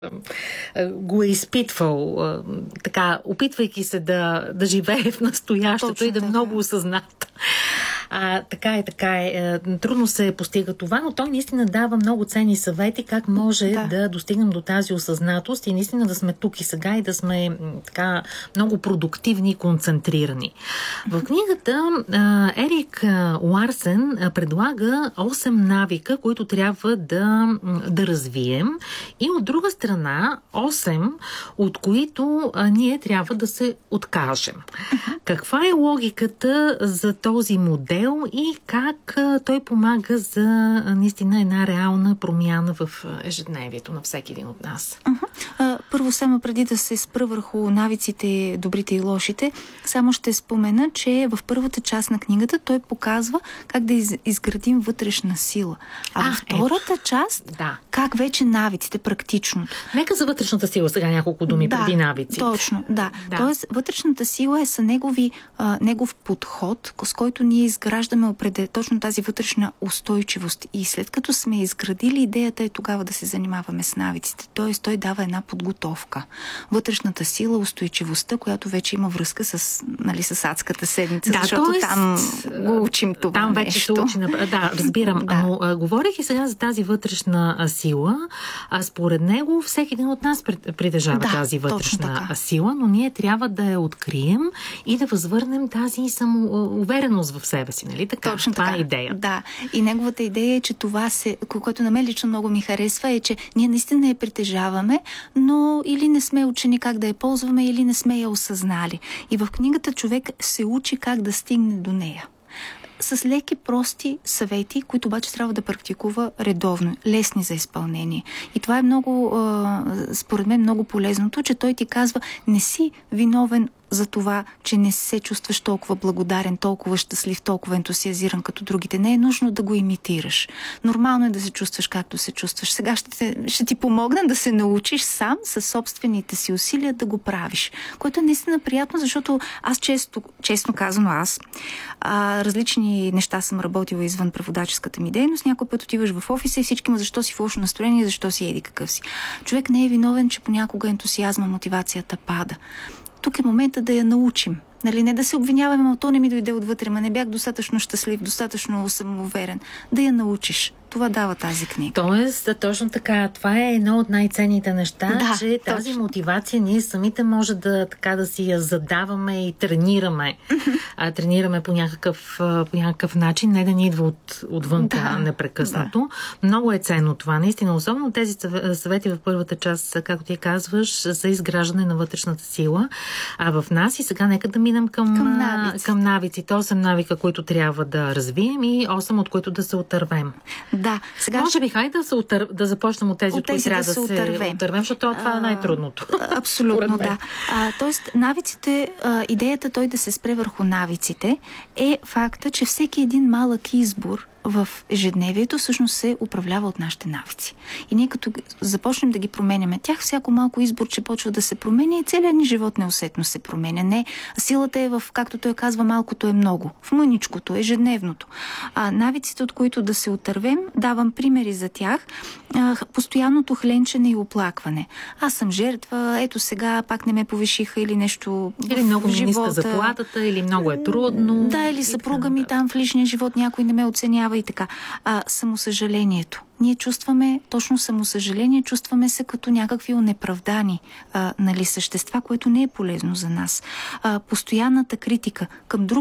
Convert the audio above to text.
го е изпитвал, така, опитвайки се да живее в настоящето. Точно и да много осъзнат. Така е. Трудно се постига това, но той наистина дава много ценни съвети как може да достигнем до тази осъзнатост и наистина да сме тук и сега и да сме така много продуктивни и концентрирани. В книгата Ерик Ларсен предлага 8 навика, които трябва да развием, и от друга страна 8, от които ние трябва да се откажем. Каква е логиката за този модел и как той помага за наистина една реална промяна в ежедневието на всеки един от нас? Първо, само преди да се спра върху навиците, добрите и лошите, само ще спомена, че в първата част на книгата той показва как да изградим вътрешна сила. А във втората част, как вече навиците, практично. Нека за вътрешната сила сега няколко думи преди навиците. Точно, да. Тоест, вътрешната сила е негов подход, с който ние изграждаме точно тази вътрешна устойчивост. И след като сме изградили, идеята е тогава да се занимаваме с навиците. Тоест, той дава една подготовка. Вътрешната сила, устойчивостта, която вече има връзка с адската седмица, защото там го учим това там вече нещо. се учи. Разбирам. Но говорих и сега за тази вътрешна сила. Според него всеки един от нас притежава тази вътрешна сила, но ние трябва да я открием и да възвърнем тази самоувереност в себе си. Нали така? Точно това така. е идея. Да. И неговата идея е, че това което на мен лично много ми харесва, е, че ние наистина я притежаваме, но или не сме учени как да я ползваме, или не сме я осъзнали. И в книгата човек се учи как да стигне до нея. С леки, прости съвети, които обаче трябва да практикува редовно, лесни за изпълнение. И това е много, според мен, много полезното, че той ти казва: не си виновен за това, че не се чувстваш толкова благодарен, толкова щастлив, толкова ентусиазиран като другите. Не е нужно да го имитираш. Нормално е да се чувстваш както се чувстваш. Сега ще ти помогна да се научиш сам със собствените си усилия да го правиш. Което е наистина приятно, защото аз честно казано, различни неща съм работила извън преводаческата ми дейност. Някой път отиваш в офиса и всички защо си в лошо настроение, защо си еди какъв си. Човек не е виновен, че понякога ентусиазма, мотивацията пада. Тук е момента да я научим. Нали, не да се обвиняваме, но то не ми дойде отвътре, не бях достатъчно щастлив, достатъчно самоуверен. Да я научиш. Това дава тази книга. Тоест, точно така, това е едно от най-ценните неща, че тази мотивация ние самите може да си я задаваме и тренираме. Тренираме по някакъв начин, не да ни идва отвънка непрекъснато. Много е ценно това, наистина. Особено тези съвети в първата част, както ти казваш, за изграждане на вътрешната сила. В нас и сега нека да минем към навиците. 8 навика, които трябва да развием и 8, от които да се отървем. Да, сега може би хайде да започнем от тези, от които трябва да се отървем, защото това е най-трудното. Абсолютно, да. Тоест, навиците, идеята той да се спре върху навиците е факта, че всеки един малък избор в ежедневието всъщност се управлява от нашите навици. И ние като започнем да ги променяме, всяко малко избор, че почва да се променя и целият ни живот неусетно се променя. Не, силата е в, както той казва, малкото е много. В мъничкото, ежедневното. Навиците, от които да се отървем, давам примери за тях. Постоянното хленчене и оплакване. Аз съм жертва, ето сега пак не ме повишиха или нещо или много ми ниска заплатата, или много е трудно. Да, или съпруга ми там в личния живот някой не ме оценява и така. Самосъжалението. Ние чувстваме точно самосъжаление, чувстваме се като някакви онеправдани същества, което не е полезно за нас. Постоянната критика към друг